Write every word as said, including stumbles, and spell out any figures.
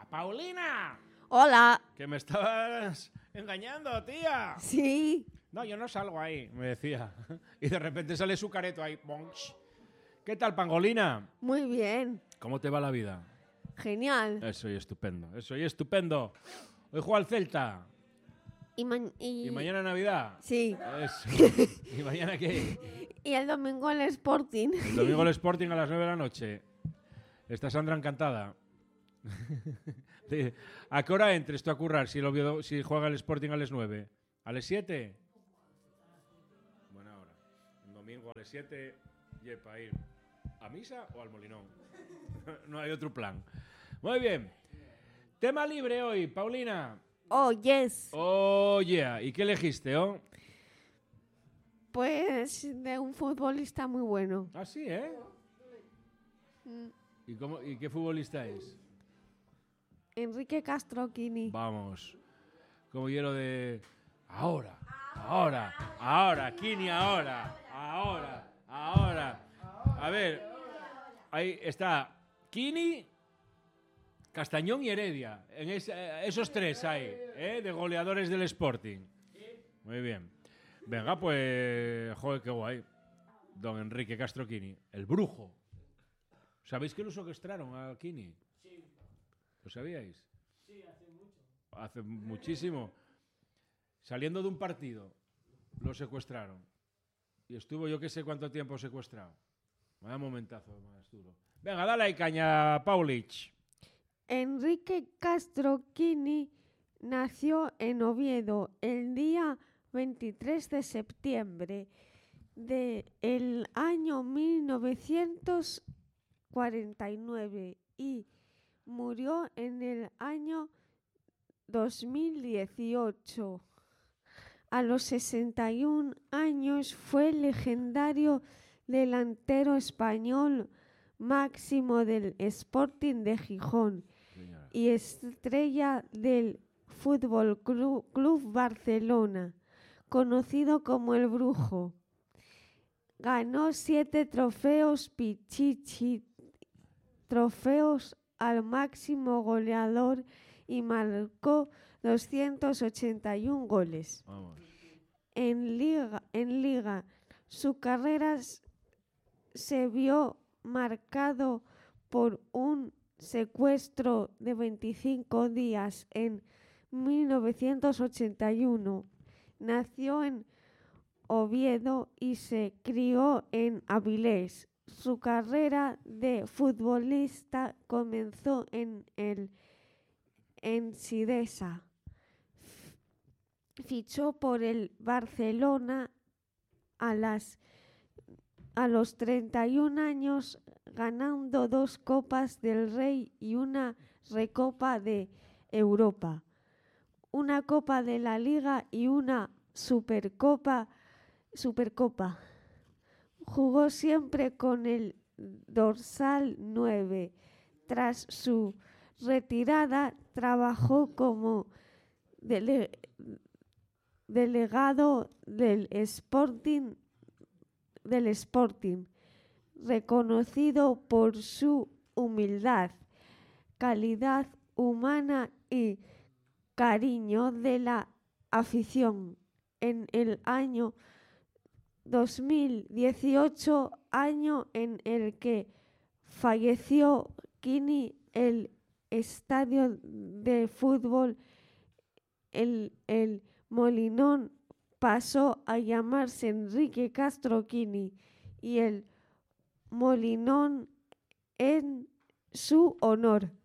¡Paulina! Hola. Que me estabas engañando, tía. Sí. No, yo no salgo ahí, me decía. Y de repente sale su careto ahí. Bonch. ¿Qué tal, Pangolina? Muy bien. ¿Cómo te va la vida? Genial. Eso y estupendo, eso y estupendo. Hoy juega el Celta. Y, ma- y... ¿Y mañana Navidad? Sí. Eso. ¿Y mañana qué? Y el domingo el Sporting. El domingo el Sporting a las nueve de la noche. Está Sandra encantada. ¿A qué hora entres tú a currar si, el Oviedo, si juega el Sporting a las nueve? ¿A las siete? Buena hora. El domingo a las siete y para ir a misa o al Molinón. No hay otro plan. Muy bien. Tema libre hoy, Paulina. Oh, yes. Oh, yeah. ¿Y qué elegiste, oh? Pues de un futbolista muy bueno. Ah, sí, ¿eh? Mm. ¿Y, cómo, ¿Y qué futbolista es? Enrique Castroquini. Vamos. Como hielo de... Ahora, ahora, ahora, Kini, ahora, ahora, ahora. A ver, ahí está Kini, Castañón y Heredia. En ese, esos tres hay, ¿eh? De goleadores del Sporting. Muy bien. Venga, pues... Joder, qué guay. Don Enrique Castroquini. El brujo. ¿Sabéis que lo secuestraron a Kini? Sí. ¿Lo sabíais? Sí, hace mucho. Hace muchísimo. Saliendo de un partido, lo secuestraron. Y estuvo yo que sé cuánto tiempo secuestrado. Vaya momentazo más duro. Venga, dale ahí caña, Paulich. Enrique Castroquini nació en Oviedo el día veintitrés de septiembre del año mil novecientos cuarenta y nueve y murió en el año dos mil dieciocho. A los sesenta y un años fue legendario delantero español máximo del Sporting de Gijón y estrella del Fútbol Club, Club Barcelona, conocido como el Brujo. Ganó siete trofeos Pichichi, trofeos al máximo goleador y marcó doscientos ochenta y uno goles. Vamos. En liga, en liga, su carrera s- se vio marcado por un secuestro de veinticinco días en mil novecientos ochenta y uno. Nació en Oviedo y se crió en Avilés. Su carrera de futbolista comenzó en el en Sidesa. Fichó por el Barcelona a, las, a los treinta y un años, ganando dos Copas del Rey y una Recopa de Europa, una Copa de la Liga y una Supercopa. Supercopa. Jugó siempre con el dorsal nueve. Tras su retirada, trabajó como dele- delegado del Sporting, del Sporting, reconocido por su humildad, calidad humana y cariño de la afición. En el año dos mil dieciocho, año en el que falleció Kini, el estadio de fútbol, el, el Molinón, pasó a llamarse Enrique Castroquini y el Molinón en su honor.